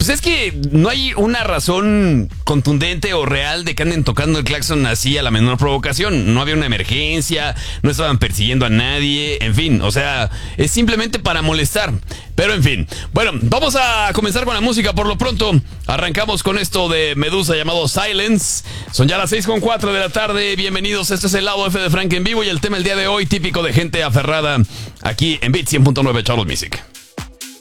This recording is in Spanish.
Pues es que no hay una razón contundente o real de que anden tocando el claxon así a la menor provocación. No había una emergencia, no estaban persiguiendo a nadie, en fin, o sea, es simplemente para molestar. Pero en fin, bueno, vamos a comenzar con la música por lo pronto. Arrancamos con esto de Medusa llamado Silence. Son ya las 6:04 de la tarde. Bienvenidos, este es el lado F de Frank en vivo y el tema el día de hoy típico de gente aferrada aquí en Beat 100.9 Charles Music.